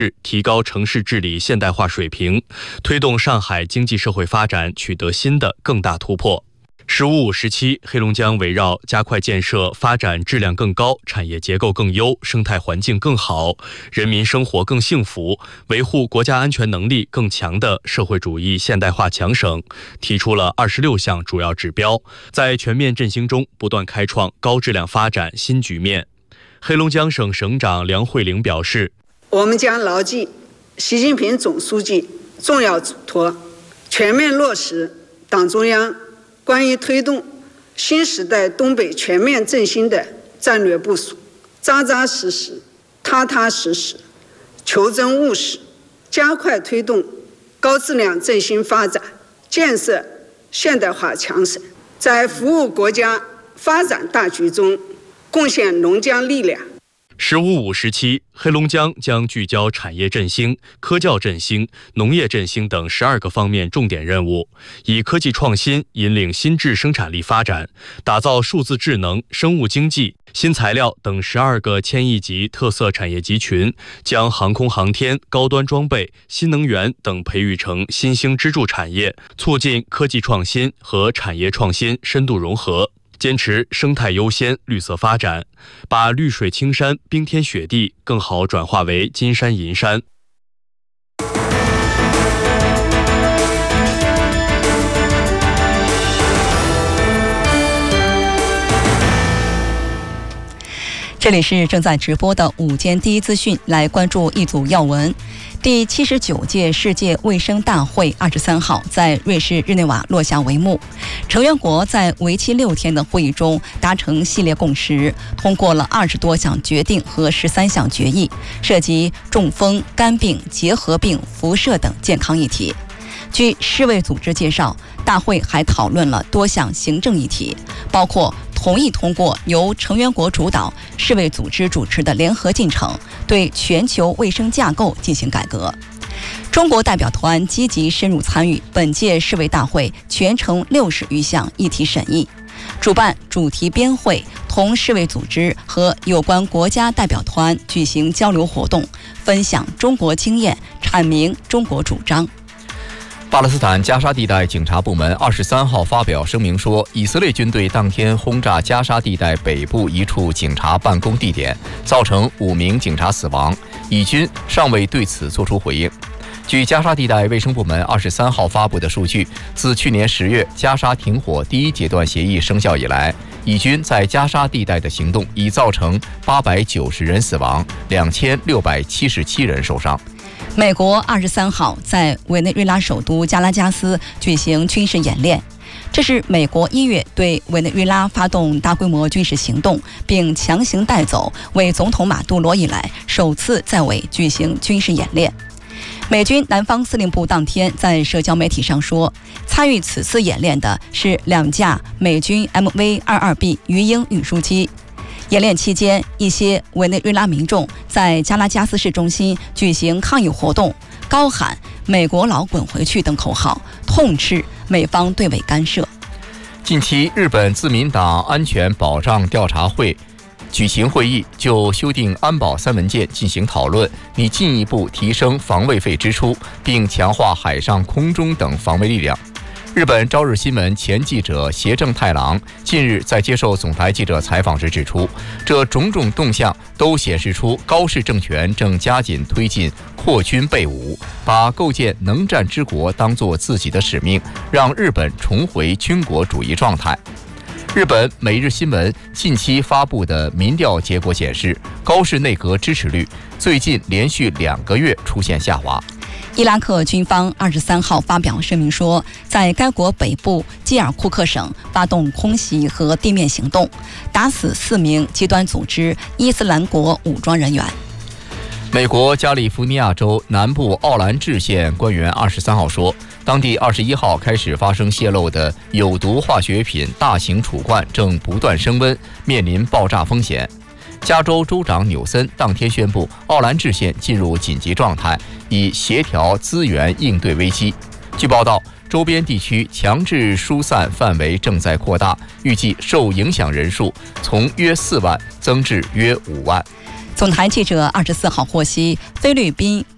提高城市治理现代化水平，推动上海经济社会发展取得新的更大突破。15-5时期，黑龙江围绕加快建设发展质量更高、产业结构更优、生态环境更好、人民生活更幸福、维护国家安全能力更强的社会主义现代化强省，提出了26项主要指标，在全面振兴中不断开创高质量发展新局面。黑龙江省省长梁慧玲表示， 我们将牢记习近平总书记重要嘱托，全面落实党中央关于推动新时代东北全面振兴的战略部署，扎扎实实、踏踏实实、求真务实，加快推动高质量振兴发展，建设现代化强省，在服务国家发展大局中贡献龙江力量。 15-5时期，黑龙江将聚焦产业振兴、科教振兴、农业振兴等12个方面重点任务，以科技创新引领新质生产力发展，打造数字智能、生物经济、新材料等12个千亿级特色产业集群，将航空航天、高端装备、新能源等培育成新兴支柱产业，促进科技创新和产业创新深度融合。坚持生态优先、绿色发展，把绿水青山、冰天雪地更好转化为金山银山。 这里是正在直播的午间第一资讯，来关注一组要闻。第79届世界卫生大会23号在瑞士日内瓦落下帷幕，成员国在为期6天的会议中达成系列共识，通过了20多项决定和13项决议，涉及中风、肝病、结核病、辐射等健康议题。据世卫组织介绍，大会还讨论了多项行政议题，包括同意通过由成员国主导、世卫组织主持的联合进程，对全球卫生架构进行改革。中国代表团积极深入参与本届世卫大会全程60余项议题审议，主办主题编会，同世卫组织和有关国家代表团举行交流活动，分享中国经验，阐明中国主张。 巴勒斯坦加沙地带警察部门23号发表声明说，以色列军队当天轰炸加沙地带北部一处警察办公地点，造成5名警察死亡，以军尚未对此作出回应。据加沙地带卫生部门23号发布的数据，自去年10月加沙停火第1阶段协议生效以来，以军在加沙地带的行动已造成890人死亡，2677人受伤。 美国23号在委内瑞拉首都加拉加斯举行军事演练，这是美国1月对委内瑞拉发动大规模军事行动并强行带走为总统马杜罗以来首次在委举行军事演练。美军南方司令部当天在社交媒体上说，参与此次演练的是2架美军 MV-22B 鱼鹰运输机。演练期间，一些委内瑞拉民众在加拉加斯市中心举行抗议活动，高喊“美国佬滚回去”等口号，痛斥美方对美干涉。 近期，日本自民党安全保障调查会举行会议，就修订安保3文件进行讨论，以进一步提升防卫费支出，并强化海上、空中等防卫力量。日本朝日新闻前记者胁正太郎近日在接受总台记者采访时指出，这种种动向都显示出高市政权正加紧推进扩军备武，把构建能战之国当作自己的使命，让日本重回军国主义状态。日本每日新闻近期发布的民调结果显示，高市内阁支持率最近连续2个月出现下滑。 伊拉克军方23号发表声明说，在该国北部基尔库克省发动空袭和地面行动，打死4名极端组织伊斯兰国武装人员。 美国加利福尼亚州南部奥兰治县官员23号说，当地21号开始发生泄漏的有毒化学品大型储罐正不断升温，面临爆炸风险。加州州长纽森当天宣布，奥兰治县进入紧急状态，以协调资源应对危机。据报道，周边地区强制疏散范围正在扩大，预计受影响人数从约4万增至约5万。 总台记者24号获悉，菲律宾